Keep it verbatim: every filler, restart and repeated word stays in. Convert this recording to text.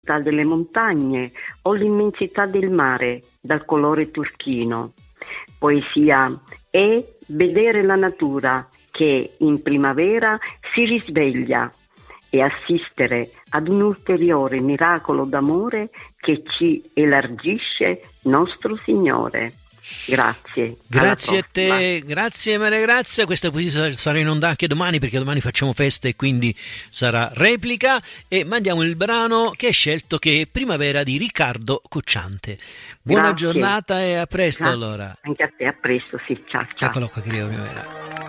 delle montagne o l'immensità del mare dal colore turchino. Poesia è vedere la natura che in primavera si risveglia e assistere ad un ulteriore miracolo d'amore che ci elargisce nostro Signore. Grazie. Grazie a te, grazie Maria Grazia. Questa poesia sarà in onda anche domani, perché domani facciamo festa e quindi sarà replica, e mandiamo il brano che hai scelto, che è Primavera di Riccardo Cocciante. Buona Grazie. giornata e a presto. Grazie. Allora Anche a te, a presto, sì, ciao ciao. Eccolo qua, querido Primavera.